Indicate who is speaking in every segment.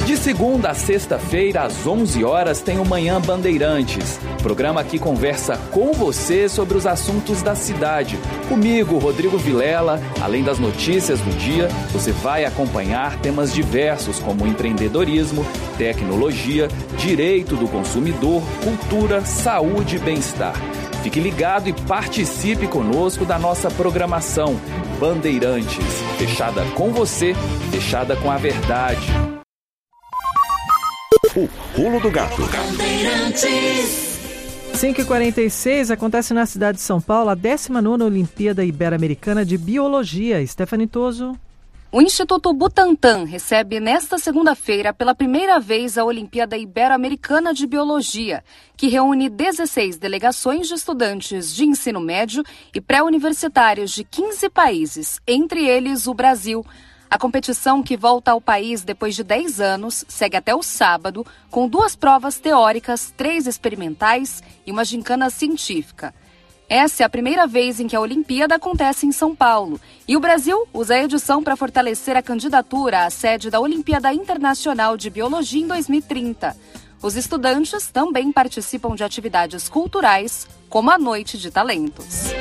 Speaker 1: De segunda a sexta-feira, às 11 horas, tem o Manhã Bandeirantes. Programa que conversa com você sobre os assuntos da cidade. Comigo, Rodrigo Vilela, além das notícias do dia, você vai acompanhar temas diversos como empreendedorismo, tecnologia, direito do consumidor, cultura, saúde e bem-estar. Fique ligado e participe conosco da nossa programação Bandeirantes. Fechada com você, fechada com a verdade.
Speaker 2: O Pulo do Gato.
Speaker 3: 5h46, acontece na cidade de São Paulo a 19ª Olimpíada Ibero-Americana de Biologia. Stephanie Toso.
Speaker 4: O Instituto Butantan recebe nesta segunda-feira pela primeira vez a Olimpíada Ibero-Americana de Biologia, que reúne 16 delegações de estudantes de ensino médio e pré-universitários de 15 países, entre eles o Brasil. A competição, que volta ao país depois de 10 anos, segue até o sábado, com 2 provas teóricas, 3 experimentais e uma gincana científica. Essa é a primeira vez em que a Olimpíada acontece em São Paulo. E o Brasil usa a edição para fortalecer a candidatura à sede da Olimpíada Internacional de Biologia em 2030. Os estudantes também participam de atividades culturais, como a Noite de Talentos.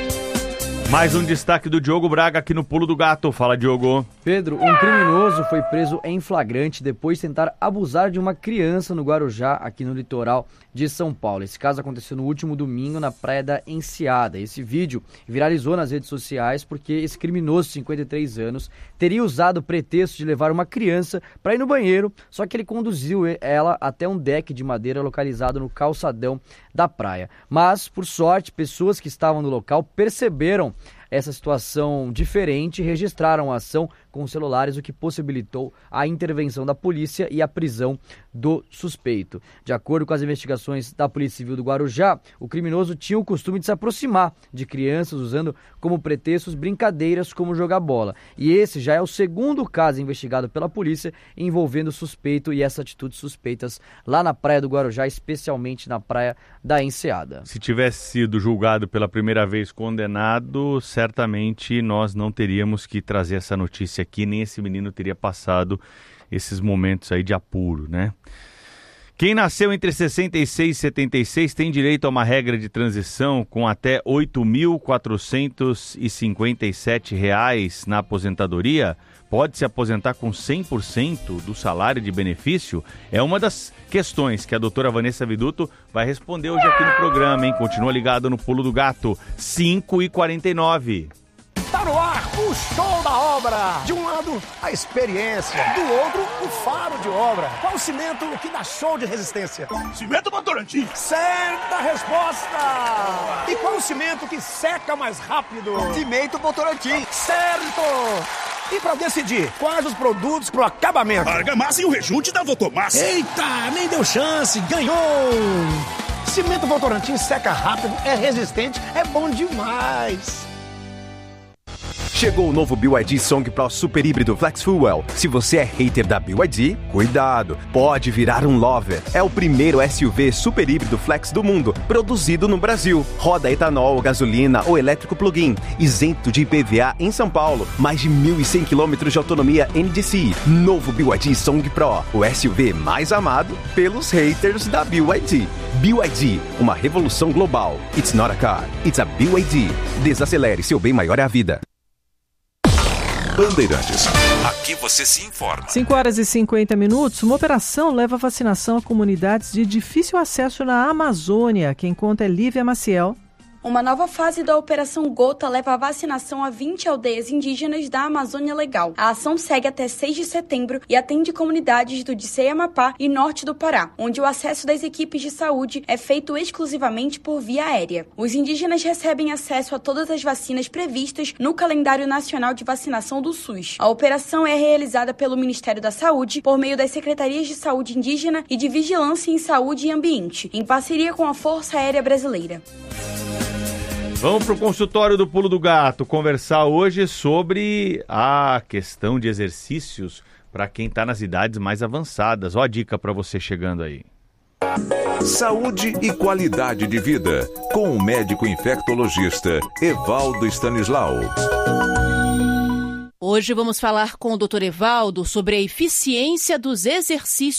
Speaker 5: Mais um destaque do Diogo Braga aqui no Pulo do Gato. Fala, Diogo.
Speaker 6: Pedro, um criminoso foi preso em flagrante depois de tentar abusar de uma criança no Guarujá, aqui no litoral de São Paulo. Esse caso aconteceu no último domingo na Praia da Enseada. Esse vídeo viralizou nas redes sociais porque esse criminoso de 53 anos teria usado o pretexto de levar uma criança para ir no banheiro, só que ele conduziu ela até um deck de madeira localizado no calçadão da praia. Mas, por sorte, pessoas que estavam no local perceberam essa situação diferente e registraram a ação com os celulares, o que possibilitou a intervenção da polícia e a prisão do suspeito. De acordo com as investigações da Polícia Civil do Guarujá, o criminoso tinha o costume de se aproximar de crianças usando como pretextos brincadeiras como jogar bola. E esse já é o segundo caso investigado pela polícia envolvendo o suspeito e essas atitudes suspeitas lá na Praia do Guarujá, especialmente na Praia da Enseada.
Speaker 5: Se tivesse sido julgado pela primeira vez condenado, certamente nós não teríamos que trazer essa notícia aqui, nem esse menino teria passado esses momentos aí de apuro, né? Quem nasceu entre 66 e 76 tem direito a uma regra de transição com até R$ 8.457 na aposentadoria. Pode se aposentar com 100% do salário de benefício? É uma das questões que a doutora Vanessa Viduto vai responder hoje aqui no programa, hein? Continua ligado no Pulo do Gato, 5h49.
Speaker 7: Tá no ar o show da obra. De um lado, a experiência. Do outro, o faro de obra. Qual o cimento que dá show de resistência?
Speaker 8: Cimento Votorantim.
Speaker 7: Certa resposta. E qual o cimento que seca mais rápido?
Speaker 8: Cimento Votorantim.
Speaker 7: Certo. E pra decidir quais os produtos pro acabamento?
Speaker 8: Argamassa e o rejunte da Votomassa.
Speaker 7: Eita, nem deu chance. Ganhou. Cimento Votorantim seca rápido, é resistente, é bom demais.
Speaker 2: Chegou o novo BYD Song Pro Super Híbrido Flex Fuel. Se você é hater da BYD, cuidado, pode virar um lover. É o primeiro SUV super híbrido flex do mundo, produzido no Brasil. Roda etanol, gasolina ou elétrico plug-in, isento de IPVA em São Paulo. Mais de 1.100 km de autonomia NDCi. Novo BYD Song Pro, o SUV mais amado pelos haters da BYD. BYD, uma revolução global. It's not a car, it's a BYD. Desacelere, seu bem maior é a vida.
Speaker 9: Bandeirantes. Aqui você se informa.
Speaker 3: 5h50. Uma operação leva a vacinação a comunidades de difícil acesso na Amazônia. Quem conta é Lívia Maciel.
Speaker 10: Uma nova fase da Operação Gota leva a vacinação a 20 aldeias indígenas da Amazônia Legal. A ação segue até 6 de setembro e atende comunidades do Dicei Amapá e norte do Pará, onde o acesso das equipes de saúde é feito exclusivamente por via aérea. Os indígenas recebem acesso a todas as vacinas previstas no calendário nacional de vacinação do SUS. A operação é realizada pelo Ministério da Saúde por meio das Secretarias de Saúde Indígena e de Vigilância em Saúde e Ambiente, em parceria com a Força Aérea Brasileira.
Speaker 5: Vamos para o consultório do Pulo do Gato conversar hoje sobre a questão de exercícios para quem está nas idades mais avançadas. Ó a dica para você chegando aí.
Speaker 9: Saúde e qualidade de vida, com o médico infectologista Evaldo Stanislau.
Speaker 11: Hoje vamos falar com o Dr. Evaldo sobre a eficiência dos exercícios